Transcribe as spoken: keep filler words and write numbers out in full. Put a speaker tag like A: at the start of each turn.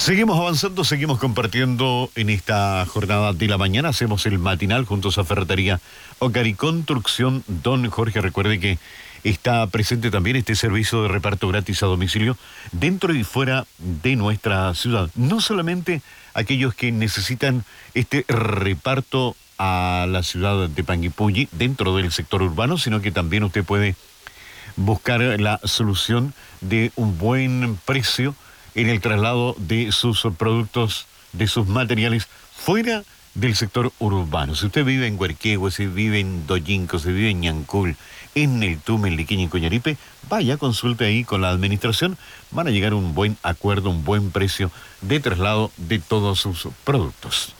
A: Seguimos avanzando, seguimos compartiendo en esta jornada de la mañana. Hacemos el matinal juntos a Ferretería Ocari Construcción. Don Jorge, recuerde que está presente también este servicio de reparto gratis a domicilio dentro y fuera de nuestra ciudad. No solamente aquellos que necesitan este reparto a la ciudad de Panguipulli dentro del sector urbano, sino que también usted puede buscar la solución de un buen precio en el traslado de sus productos, de sus materiales, fuera del sector urbano. Si usted vive en Huerquehue, si vive en Doyinco, si vive en Ñancul, en El Tume, en Liquiña y Coñaripe, vaya, consulte ahí con la administración. Van a llegar a un buen acuerdo, un buen precio de traslado de todos sus productos.